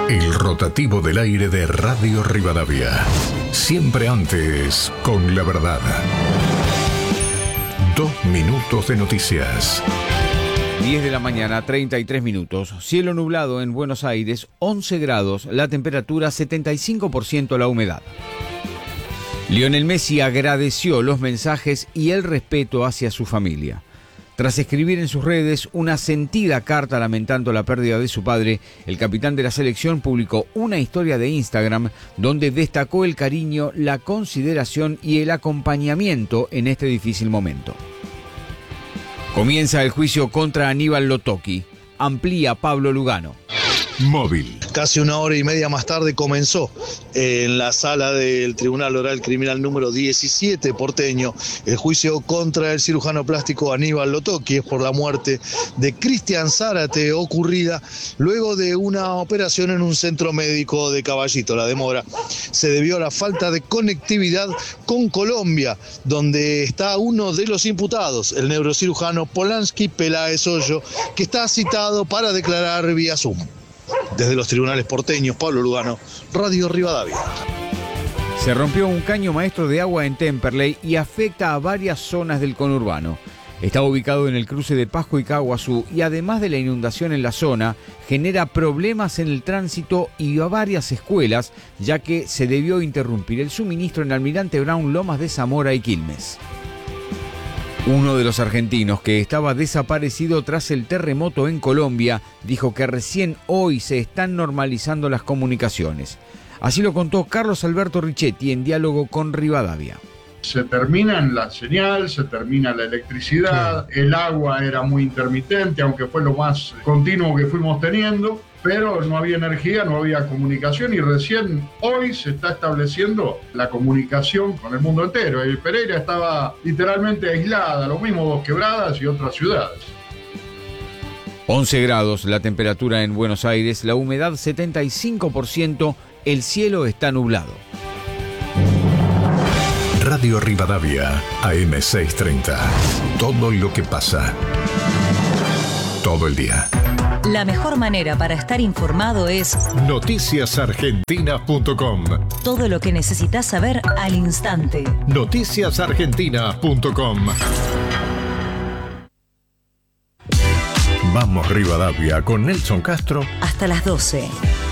El rotativo del aire de Radio Rivadavia. Siempre antes, con la verdad. 2 minutos de noticias. 10 de la mañana, 33 minutos. Cielo nublado en Buenos Aires, 11 grados, la temperatura 75% la humedad. Lionel Messi agradeció los mensajes y el respeto hacia su familia. Tras escribir en sus redes una sentida carta lamentando la pérdida de su padre, el capitán de la selección publicó una historia de Instagram donde destacó el cariño, la consideración y el acompañamiento en este difícil momento. Comienza el juicio contra Aníbal Lotocchi. Amplía Pablo Lugano. Móvil. Casi 1 hora y media más tarde comenzó en la sala del Tribunal Oral Criminal número 17 porteño el juicio contra el cirujano plástico Aníbal Lotocchi por la muerte de Cristian Zárate ocurrida luego de una operación en un centro médico de Caballito. La demora se debió a la falta de conectividad con Colombia, donde está uno de los imputados, el neurocirujano Polanski Peláez Hoyo, que está citado para declarar vía Zoom. Desde los tribunales porteños, Pablo Lugano, Radio Rivadavia. Se rompió un caño maestro de agua en Temperley y afecta a varias zonas del conurbano. Está ubicado en el cruce de Pasco y Caguazú y además de la inundación en la zona, genera problemas en el tránsito y a varias escuelas, ya que se debió interrumpir el suministro en Almirante Brown, Lomas de Zamora y Quilmes. Uno de los argentinos que estaba desaparecido tras el terremoto en Colombia dijo que recién hoy se están normalizando las comunicaciones. Así lo contó Carlos Alberto Richetti en diálogo con Rivadavia. Se termina la señal, se termina la electricidad, el agua era muy intermitente, aunque fue lo más continuo que fuimos teniendo, pero no había energía, no había comunicación y recién hoy se está estableciendo la comunicación con el mundo entero. El Pereira estaba literalmente aislada, lo mismo Dos Quebradas y otras ciudades. 11 grados la temperatura en Buenos Aires, la humedad 75%, el cielo está nublado. Radio Rivadavia, AM630. Todo lo que pasa. Todo el día. La mejor manera para estar informado es noticiasargentina.com. Todo lo que necesitas saber al instante. noticiasargentina.com. Vamos Rivadavia con Nelson Castro Hasta las 12.